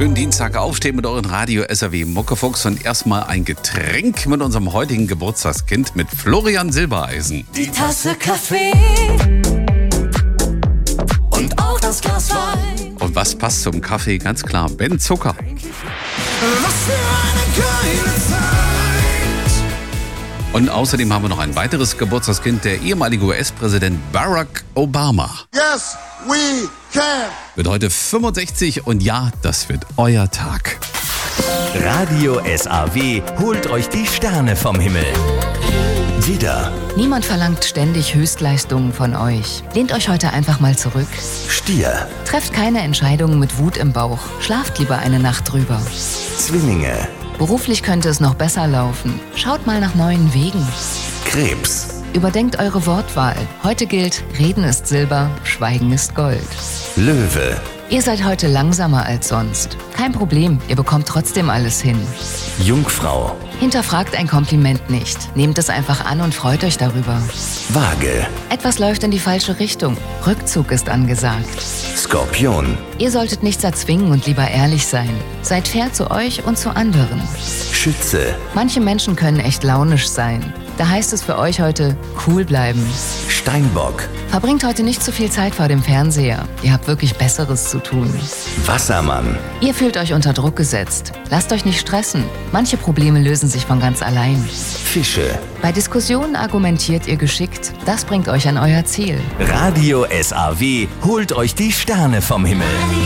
Schönen Dienstag, aufstehen mit euren Radio SAW Muckefuchs und erstmal ein Getränk mit unserem heutigen Geburtstagskind, mit Florian Silbereisen. Die Tasse Kaffee und auch das Glas Wein. Und was passt zum Kaffee? Ganz klar, Ben Zucker. Was für eine geile Zeit. Und außerdem haben wir noch ein weiteres Geburtstagskind, der ehemalige US-Präsident Barack Obama. Yes, we can. Wird heute 65 und ja, das wird euer Tag. Radio SAW holt euch die Sterne vom Himmel. Widder, Niemand verlangt ständig Höchstleistungen von euch. Lehnt euch heute einfach mal zurück. Stier, Trefft keine Entscheidungen mit Wut im Bauch. Schlaft lieber eine Nacht drüber. Zwillinge, Beruflich könnte es noch besser laufen. Schaut mal nach neuen Wegen. Krebs, Überdenkt eure Wortwahl. Heute gilt, Reden ist Silber, Schweigen ist Gold. Löwe, Ihr seid heute langsamer als sonst. Kein Problem, ihr bekommt trotzdem alles hin. Jungfrau, Hinterfragt ein Kompliment nicht. Nehmt es einfach an und freut euch darüber. Waage, Etwas läuft in die falsche Richtung. Rückzug ist angesagt. Skorpion, Ihr solltet nichts erzwingen und lieber ehrlich sein. Seid fair zu euch und zu anderen. Schütze, Manche Menschen können echt launisch sein. Da heißt es für euch heute, cool bleiben. Steinbock, Verbringt heute nicht zu viel Zeit vor dem Fernseher. Ihr habt wirklich Besseres zu tun. Wassermann, Ihr fühlt euch unter Druck gesetzt. Lasst euch nicht stressen. Manche Probleme lösen sich von ganz allein. Fische. Bei Diskussionen argumentiert ihr geschickt. Das bringt euch an euer Ziel. Radio SAW holt euch die Sterne vom Himmel.